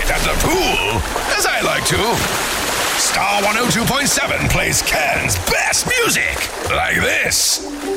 it at the pool, as I like to. Star 102.7 plays Cannes' best music, like this.